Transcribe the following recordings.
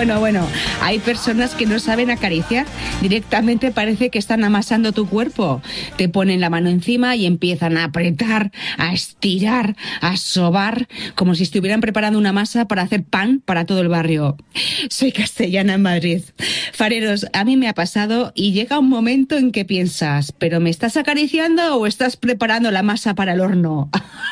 Bueno, hay personas que no saben acariciar. Directamente parece que están amasando tu cuerpo. Te ponen la mano encima y empiezan a apretar, a estirar, a sobar, como si estuvieran preparando una masa para hacer pan para todo el barrio. Soy castellana en Madrid. Fareros, a mí me ha pasado y llega un momento en que piensas, ¿pero me estás acariciando o estás preparando la masa para el horno?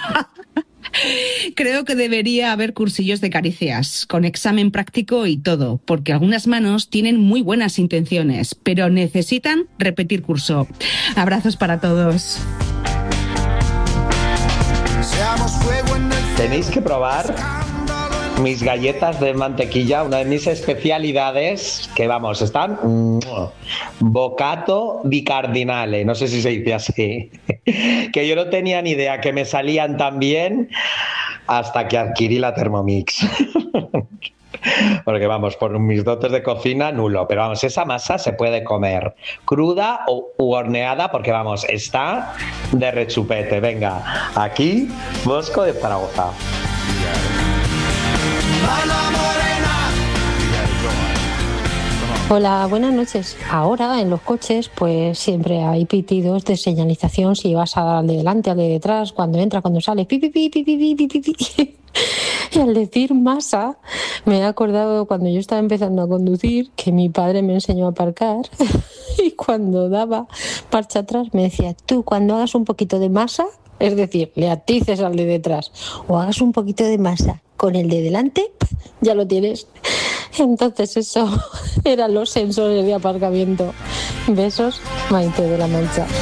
Creo que debería haber cursillos de caricias, con examen práctico y todo, porque algunas manos tienen muy buenas intenciones, pero necesitan repetir curso. Abrazos para todos. Tenéis que probar mis galletas de mantequilla, una de mis especialidades, que vamos, están bocato di cardinale, no sé si se dice así, que yo no tenía ni idea que me salían tan bien hasta que adquirí la Thermomix. Porque vamos, por mis dotes de cocina, nulo. Pero vamos, esa masa se puede comer cruda u horneada, porque vamos, está de rechupete. Venga, aquí, Bosco de Zaragoza. Hola, buenas noches. Ahora en los coches pues siempre hay pitidos de señalización si vas al de delante, al de detrás, cuando entra, cuando sale, pi, pi, pi, pi, pi, pi, pi, pi. Y al decir masa me he acordado cuando yo estaba empezando a conducir que mi padre me enseñó a aparcar y cuando daba marcha atrás me decía, tú cuando hagas un poquito de masa, es decir, le atices al de detrás o hagas un poquito de masa con el de delante, ya lo tienes. Entonces eso eran los sensores de aparcamiento. Besos, Maite de la Mancha.